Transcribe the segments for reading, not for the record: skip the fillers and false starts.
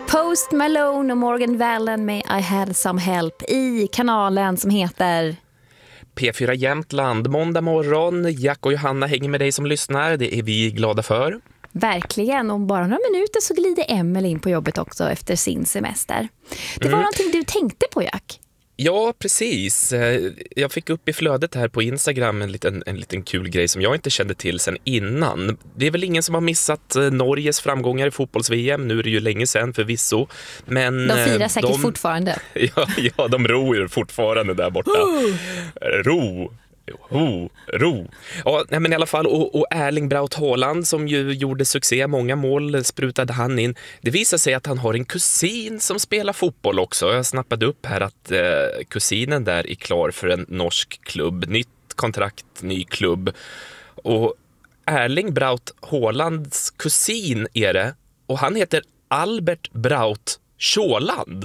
Post Malone och Morgan Wallen med I Had Some Help i kanalen som heter P4 Jämtland. Måndag morgon, Jack och Johanna hänger med dig som lyssnar. Det är vi glada för. Verkligen, om bara några minuter så glider Emil in på jobbet också efter sin semester. Det var någonting du tänkte på, Jack? Ja, precis. Jag fick upp i flödet här på Instagram en liten kul grej som jag inte kände till sen innan. Det är väl ingen som har missat Norges framgångar i fotbolls-VM. Nu är det ju länge sedan förvisso. Men de firar säkert fortfarande. Ja, de ror ju fortfarande där borta. Ro. Ja, men i alla fall, och Erling Braut Haaland som ju gjorde succé, många mål sprutade han in. Det visar sig att han har en kusin som spelar fotboll också. Jag snappade upp här att kusinen där är klar för en norsk klubb. Nytt kontrakt, ny klubb. Och Erling Braut Haalands kusin är det. Och han heter Albert Braut Haaland.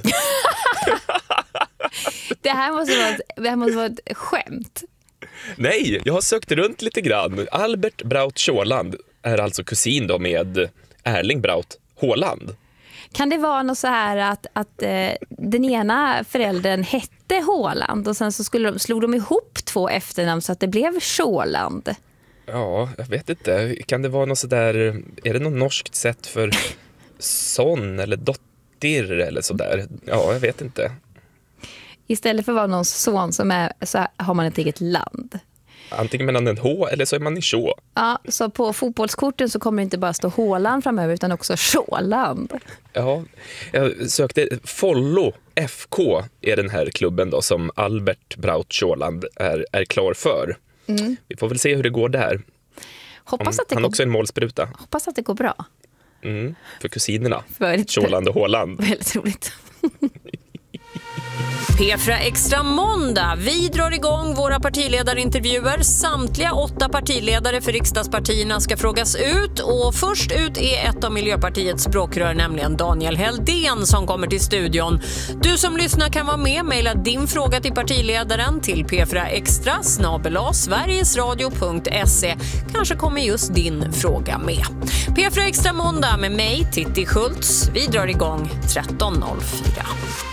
Det här måste vara ett skämt. Nej, jag har sökt runt lite grann. Albert Braut Haaland är alltså kusin då med Erling Braut Haaland. Kan det vara något så här att den ena föräldern hette Haaland och sen så slog de ihop två efternamn så att det blev Haaland? Ja, jag vet inte. Kan det vara något så där, är det något norskt sätt för son eller dotter eller så där? Ja, jag vet inte. Istället för att vara någons son så har man ett eget land. Antingen mellan en H eller så är man i Sjå. Ja, så på fotbollskorten så kommer det inte bara stå Haaland framöver utan också Sjåland. Ja, jag sökte Follo FK är den här klubben då som Albert Braut Haaland är klar för. Mm. Vi får väl se hur det går där. Han också är en målspruta. Hoppas att det går bra. För kusinerna. Haaland och Haaland. Väldigt roligt. P4 Extra måndag. Vi drar igång våra partiledarintervjuer. Samtliga 8 partiledare för riksdagspartierna ska frågas ut. Och först ut är ett av Miljöpartiets språkrör, nämligen Daniel Heldén, som kommer till studion. Du som lyssnar kan vara med. Maila din fråga till partiledaren till p4extra@sverigesradio.se. Kanske kommer just din fråga med. P4 Extra måndag med mig, Titti Schultz. Vi drar igång 13.04.